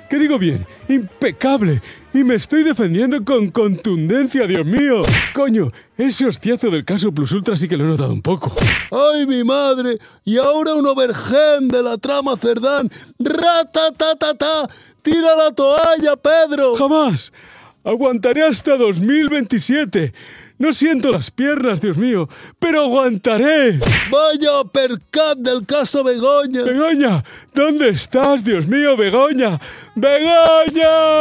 ¿Qué digo bien? Impecable. Y me estoy defendiendo con contundencia, Dios mío. Coño, ese hostiazo del caso Plus Ultra sí que lo he notado un poco. ¡Ay, mi madre! Y ahora un overgen de la trama Cerdán. ¡Ratatatata! ¡Tira la toalla, Pedro! ¡Jamás! Aguantaré hasta 2027. No siento las piernas, Dios mío, pero aguantaré. ¡Vaya percat del caso Begoña! ¡Begoña! ¿Dónde estás, Dios mío, Begoña? ¡Begoña!